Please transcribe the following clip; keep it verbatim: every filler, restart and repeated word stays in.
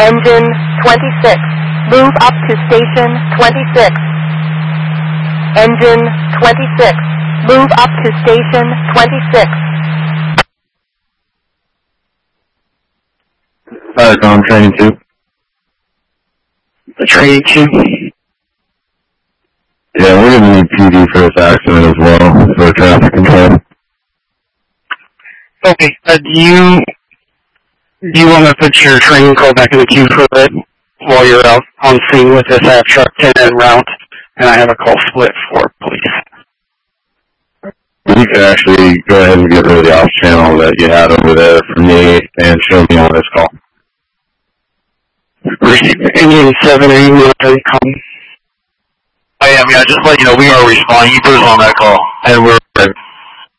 Engine twenty-six, move up to station twenty-six. Engine twenty-six, move up to station twenty-six. Uh, I'm training two. Training two. Yeah, we're going to need P D for this accident as well, for traffic control. Okay, uh, do you, do you want to put your training call back in the queue for it while you're out on scene with this? I have truck ten en route, and I have a call split for police. You can actually go ahead and get rid of the off channel that you had over there for me and show me on this call. Engine seven, are you ready to come? I am, yeah, just let you know we are responding. You put us on that call, and we're